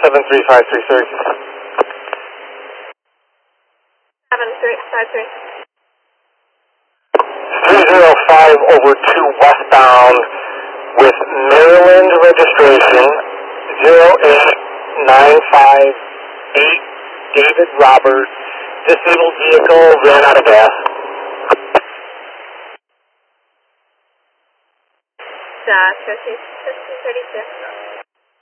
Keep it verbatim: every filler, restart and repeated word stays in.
seven three five three three. seven three five three. three zero five over two westbound with Maryland registration zero eight nine five eight David Roberts. Disabled vehicle ran out of gas. Dash fifteen thirty-two.